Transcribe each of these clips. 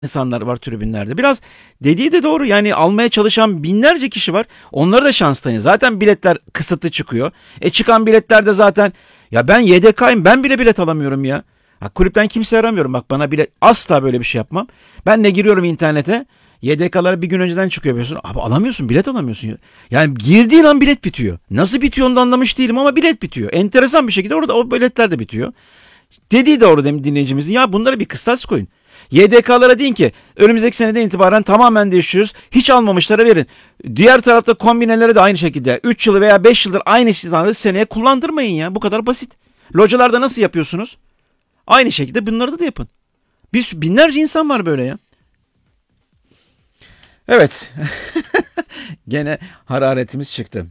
insanlar var tribünlerde. Biraz dediği de doğru. Yani almaya çalışan binlerce kişi var. Onları da şans tanıyın. Zaten biletler kısıtlı çıkıyor. Çıkan biletlerde zaten ya ben YDK'yım, ben bile bilet alamıyorum ya. Ha, kulüpten kimse aramıyorum. Bak bana bilet, asla böyle bir şey yapmam. Ben de giriyorum internete. YDK'lara bir gün önceden çıkıyor biliyorsun. Abi alamıyorsun, bilet alamıyorsun. Yani girdiğin an bilet bitiyor. Nasıl bitiyor onu da anlamış değilim ama bilet bitiyor. Enteresan bir şekilde orada o biletler de bitiyor. Dediği doğru dinleyicimizin, ya bunlara bir kıstas koyun. YDK'lara deyin ki önümüzdeki seneden itibaren tamamen değişiyoruz. Hiç almamışlara verin. Diğer tarafta kombinelere de aynı şekilde 3 yılı veya 5 yıldır aynı standartı seneye kullandırmayın ya. Bu kadar basit. Localarda nasıl yapıyorsunuz? Aynı şekilde bunları da yapın. Binlerce insan var böyle ya. Evet. Gene hararetimiz çıktı.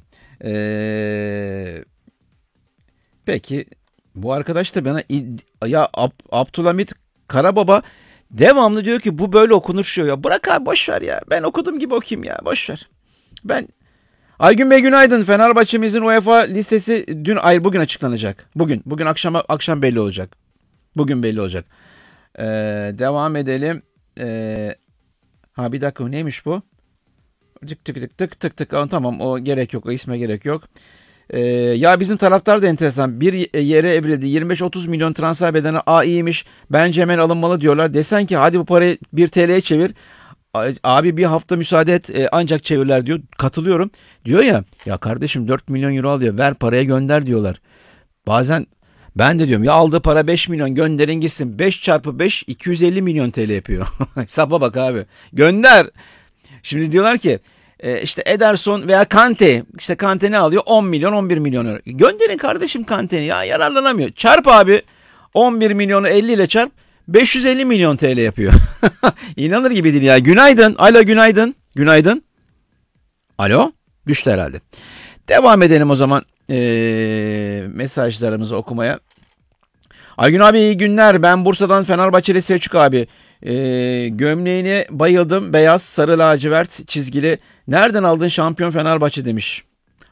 Peki bu arkadaş da bana ya Abdülhamit Karababa devamlı diyor ki bu böyle okunur şu ya. Bırak abi, boş ver ya. Ben okuduğum gibi okuyayım ya. Boş ver. Ben Aygün Bey günaydın. Fenerbahçe'mizin UEFA listesi bugün açıklanacak. Bugün akşam belli olacak. Bugün belli olacak. Devam edelim. Bir dakika, neymiş bu? Tık tık tık tık tık tık. Tamam, o gerek yok. O isme gerek yok. Ya bizim taraftar da enteresan. Bir yere evrildi. 25-30 milyon transfer bedeni. İyiymiş. Bence hemen alınmalı diyorlar. Desen ki hadi bu parayı 1 TL'ye çevir. Abi bir hafta müsaade et, ancak çevirler diyor. Katılıyorum. Diyor ya kardeşim 4 milyon euro alıyor. Ver paraya gönder diyorlar. Bazen ben de diyorum ya aldığı para 5 milyon, gönderin gitsin. 5 çarpı 5 250 milyon TL yapıyor. Hesaba bak abi. Gönder. Şimdi diyorlar ki işte Ederson veya Kante, işte Kante ne alıyor? 10 milyon 11 milyon euro. Gönderin kardeşim Kante'ni, ya yararlanamıyor. Çarp abi, 11 milyonu 50 ile çarp, 550 milyon TL yapıyor. İnanır gibi değil ya. Günaydın. Alo, günaydın. Günaydın. Alo. Düştü herhalde. Devam edelim o zaman mesajlarımızı okumaya. Aygün abi iyi günler. Ben Bursa'dan Fenerbahçeli Selçuk abi. Gömleğine bayıldım. Beyaz, sarı lacivert çizgili. Nereden aldın şampiyon Fenerbahçe demiş.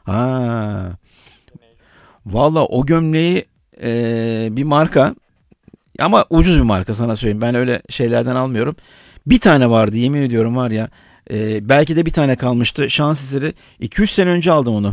Valla o gömleği bir marka, ama ucuz bir marka, sana söyleyeyim. Ben öyle şeylerden almıyorum. Bir tane vardı, yemin ediyorum var ya. Belki de bir tane kalmıştı. Şans eseri 200 sene önce aldım onu.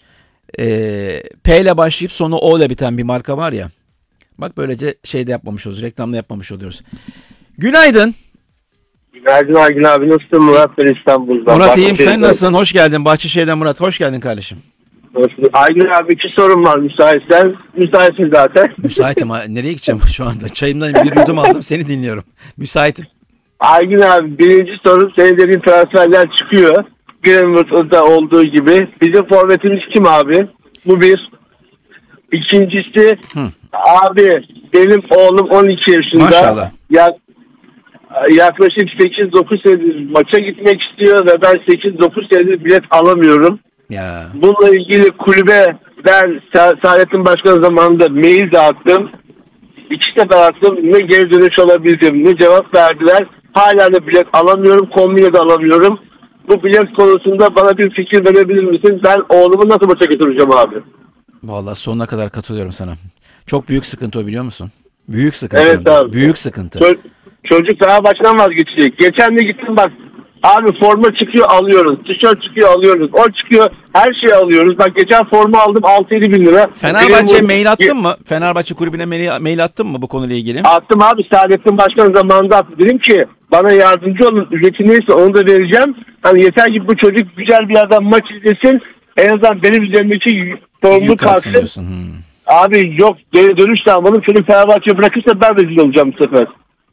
P ile başlayıp sonu O ile biten bir marka var ya. Bak böylece şeyde yapmamış oluyoruz. Reklamda yapmamış oluyoruz. Günaydın. Günaydın Aygün abi, nasılsın? Murat ben İstanbul'dan. Murat iyiyim, sen nasılsın? Hoş geldin Bahçeşehir'den Murat. Hoş geldin kardeşim. Aygün abi 2 sorum var müsaitsen. Müsaitsin zaten. Müsaitim. Nereye gideceğim şu anda? Çayımdan bir yudum aldım, seni dinliyorum. Müsaitim. Aygün abi birinci sorum, senin dediğin transferler çıkıyor. Greenwood'da olduğu gibi. Bizim forvetimiz kim abi? Bu bir. İkincisi abi benim oğlum 12 yaşında. Maşallah. Yaklaşık 8-9 senedir maça gitmek istiyor ve ben 8-9 senedir bilet alamıyorum. Ya. Bununla ilgili kulübe ben Saadettin Başkan zamanında mail dağıttım. 2 sefer attım. Ne geri dönüş alabildim ne cevap verdiler. Hala da bilet alamıyorum. Kombine de alamıyorum. Bu bilet konusunda bana bir fikir verebilir misin? Ben oğlumu nasıl maça götüreceğim abi? Vallahi sonuna kadar katılıyorum sana. Çok büyük sıkıntı o, biliyor musun? Büyük sıkıntı. Evet abi. Büyük sıkıntı. Çocuk daha baştan vazgeçecek. Geçen de gittim bak. Abi forma çıkıyor alıyoruz. Tişört çıkıyor alıyoruz. O çıkıyor her şeyi alıyoruz. Bak geçen forma aldım 6-7 bin lira. Fenerbahçe mail attın mı? Fenerbahçe kulübüne mail attın mı bu konuyla ilgili? Attım abi, Saadettin Başkan zamanında attım. Dedim ki bana yardımcı olun. Ücreti neyse onu da vereceğim. Hani yeter ki bu çocuk güzel bir yerden maç izlesin. En azından benim üzerimdeki sorumluluk kalksın. Abi yok dönüş de almadım. Çocuk Fenerbahçe bırakırsa ben rezil olacağım bu sefer.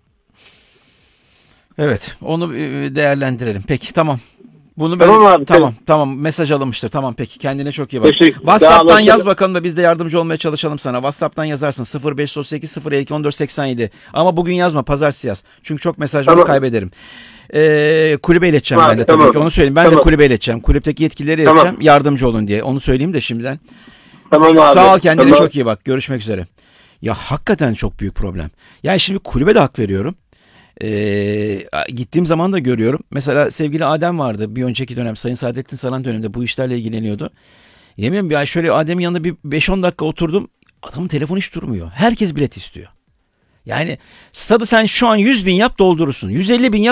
Evet, onu değerlendirelim. Peki, tamam. Bunu tamam abi. Tamam, mesaj alınmıştır. Tamam, peki, kendine çok iyi bak. Teşekkür. WhatsApp'tan yaz bakalım da biz de yardımcı olmaya çalışalım sana. WhatsApp'tan yazarsın 0538 02 14 87. Ama bugün yazma, pazartesi yaz. Çünkü çok mesaj var, kaybederim. Kulübe ileteceğim ben de tabii ki, onu söyleyeyim. Ben de kulübe ileteceğim. Kulüpteki yetkilileri ileteceğim. Yardımcı olun diye. Onu söyleyeyim de şimdiden. Tamam abi. Sağ ol, kendine çok iyi bak. Görüşmek üzere. Ya hakikaten çok büyük problem. Yani şimdi kulübe de hak veriyorum. Gittiğim zaman da görüyorum. Mesela sevgili Adem vardı bir önceki dönem, Sayın Saadettin Saran döneminde bu işlerle ilgileniyordu. Yemin ya, şöyle Adem'in yanında bir 5-10 dakika oturdum. Adamın telefonu hiç durmuyor. Herkes bilet istiyor. Yani stadı sen şu an 100 bin yap doldurursun. 150 bin yap